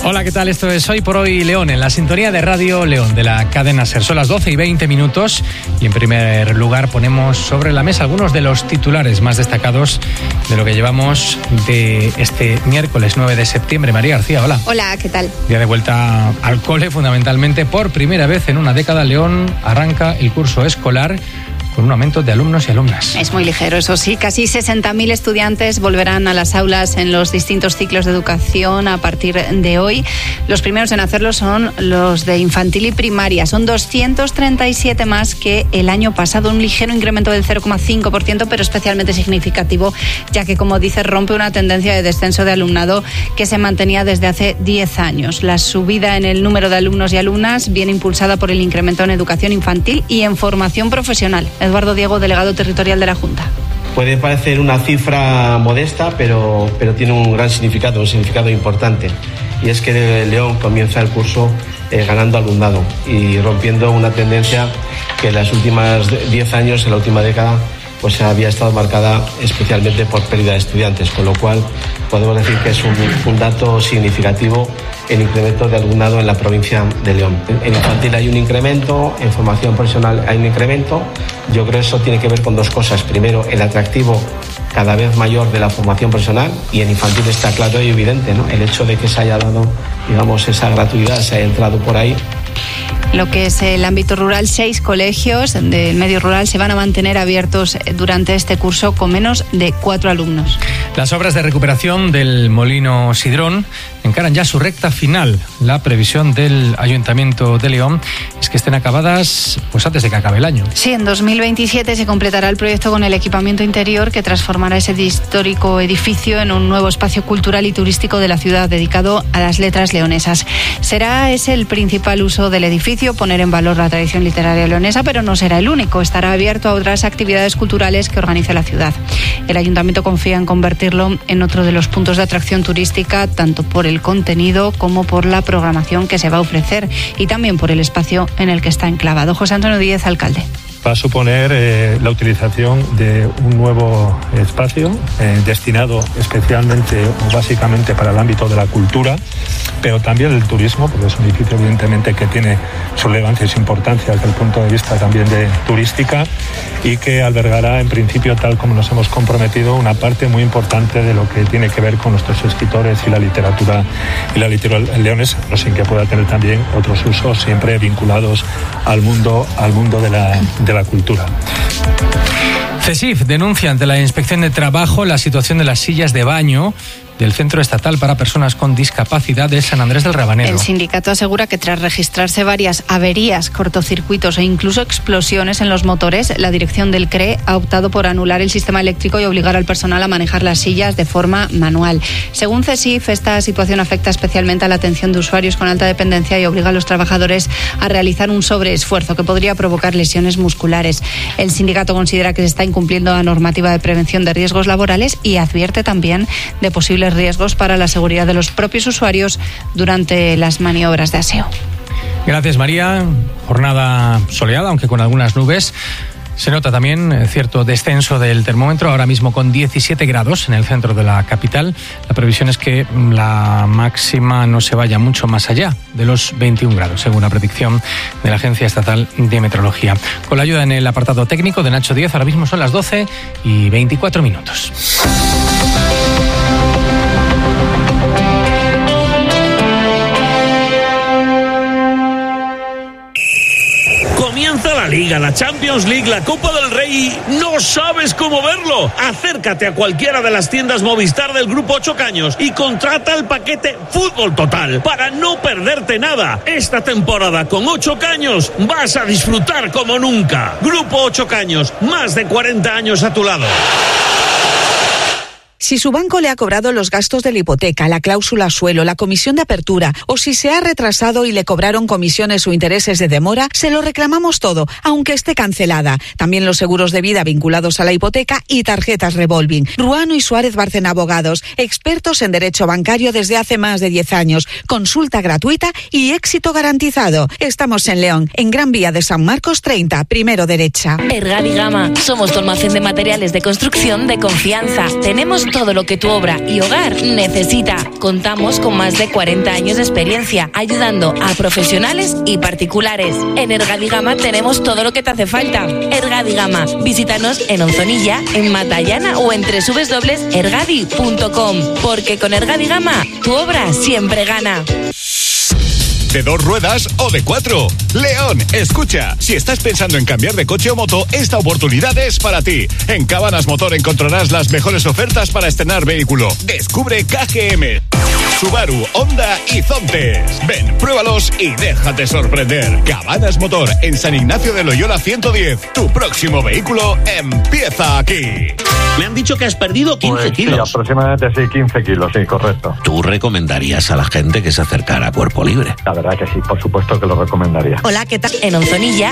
Hola, ¿qué tal? Esto es Hoy por Hoy León, en la sintonía de Radio León de la cadena SER. Son las 12:20 y en primer lugar ponemos sobre la mesa algunos de los titulares más destacados de lo que llevamos de este miércoles 9 de septiembre. María García, hola. Hola, ¿qué tal? Día de vuelta al cole, fundamentalmente. Por primera vez en una década, León arranca el curso escolar con un aumento de alumnos y alumnas. Es muy ligero, eso sí. Casi 60.000 estudiantes volverán a las aulas en los distintos ciclos de educación a partir de hoy. Los primeros en hacerlo son los de infantil y primaria. Son 237 más que el año pasado. Un ligero incremento del 0,5%, pero especialmente significativo, ya que, como dice, rompe una tendencia de descenso de alumnado que se mantenía desde hace 10 años. La subida en el número de alumnos y alumnas viene impulsada por el incremento en educación infantil y en formación profesional. Eduardo Diego, delegado territorial de la Junta. Puede parecer una cifra modesta, pero tiene un gran significado, un significado importante. Y es que León comienza el curso ganando alumnado y rompiendo una tendencia que en los últimos 10 años, en la última década, pues había estado marcada especialmente por pérdida de estudiantes, con lo cual podemos decir que es un dato significativo el incremento de alumnado en la provincia de León. En infantil hay un incremento, en formación profesional hay un incremento. Yo creo que eso tiene que ver con dos cosas. Primero, el atractivo cada vez mayor de la formación profesional, y en infantil está claro y evidente, ¿no? El hecho de que se haya dado, digamos, esa gratuidad, se haya entrado por ahí. Lo que es el ámbito rural, 6 colegios del medio rural se van a mantener abiertos durante este curso con menos de 4 alumnos. Las obras de recuperación del Molino Sidrón encaran ya su recta final. La previsión del Ayuntamiento de León es que estén acabadas pues antes de que acabe el año. Sí, en 2027 se completará el proyecto con el equipamiento interior que transformará ese histórico edificio en un nuevo espacio cultural y turístico de la ciudad dedicado a las letras leonesas. Será ese el principal uso del edificio, poner en valor la tradición literaria leonesa, pero no será el único. Estará abierto a otras actividades culturales que organice la ciudad. El Ayuntamiento confía en convertirlo en otro de los puntos de atracción turística, tanto por el contenido como por la programación que se va a ofrecer y también por el espacio en el que está enclavado. José Antonio Díez, alcalde. Va a suponer la utilización de un nuevo espacio destinado especialmente o básicamente para el ámbito de la cultura, pero también del turismo, porque es un edificio evidentemente que tiene su relevancia y su importancia desde el punto de vista también de turística, y que albergará en principio, tal como nos hemos comprometido, una parte muy importante de lo que tiene que ver con nuestros escritores y la literatura leonesa, no sin que pueda tener también otros usos siempre vinculados al mundo de la cultura. CESIF denuncia ante la Inspección de Trabajo la situación de las sillas de baño del Centro Estatal para Personas con Discapacidad de San Andrés del Rabanero. El sindicato asegura que tras registrarse varias averías, cortocircuitos e incluso explosiones en los motores, la dirección del CRE ha optado por anular el sistema eléctrico y obligar al personal a manejar las sillas de forma manual. Según CESIF, esta situación afecta especialmente a la atención de usuarios con alta dependencia y obliga a los trabajadores a realizar un sobreesfuerzo que podría provocar lesiones musculares. El sindicato considera que se está incumpliendo la normativa de prevención de riesgos laborales y advierte también de posibles riesgos para la seguridad de los propios usuarios durante las maniobras de aseo. Gracias, María. Jornada soleada, aunque con algunas nubes. Se nota también cierto descenso del termómetro, ahora mismo con 17 grados en el centro de la capital. La previsión es que la máxima no se vaya mucho más allá de los 21 grados, según la predicción de la Agencia Estatal de Meteorología. Con la ayuda en el apartado técnico de Nacho Díez, ahora mismo son las 12:24. Comienza la Liga, la Champions League, la Copa del Rey y no sabes cómo verlo. Acércate a cualquiera de las tiendas Movistar del Grupo 8 Caños y contrata el paquete Fútbol Total para no perderte nada. Esta temporada con 8 Caños vas a disfrutar como nunca. Grupo 8 Caños, más de 40 años a tu lado. Si su banco le ha cobrado los gastos de la hipoteca, la cláusula suelo, la comisión de apertura, o si se ha retrasado y le cobraron comisiones o intereses de demora, se lo reclamamos todo, aunque esté cancelada. También los seguros de vida vinculados a la hipoteca y tarjetas revolving. Ruano y Suárez Bárcena Abogados, expertos en derecho bancario desde hace más de 10 años. Consulta gratuita y éxito garantizado. Estamos en León, en Gran Vía de San Marcos 30, primero derecha. Ergal y Gama, somos tu almacén de materiales de construcción de confianza. Tenemos todo lo que tu obra y hogar necesita. Contamos con más de 40 años de experiencia ayudando a profesionales y particulares. En Ergadigama tenemos todo lo que te hace falta. Ergadigama, visítanos en Onzonilla, en Matallana o en www.ergadi.com. Porque con Ergadigama tu obra siempre gana. ¿De 2 ruedas o de 4? León, escucha, si estás pensando en cambiar de coche o moto, esta oportunidad es para ti. En Cabanas Motor encontrarás las mejores ofertas para estrenar vehículo. Descubre KGM, Subaru, Honda y Zontes. Ven, pruébalos y déjate sorprender. Cabanas Motor, en San Ignacio de Loyola 110. Tu próximo vehículo empieza aquí. Me han dicho que has perdido 15 kilos. Sí, aproximadamente sí, 15 kilos, sí, correcto. ¿Tú recomendarías a la gente que se acercara a Cuerpo Libre? La verdad que sí, por supuesto que lo recomendaría. Hola, ¿qué tal? En Onzonilla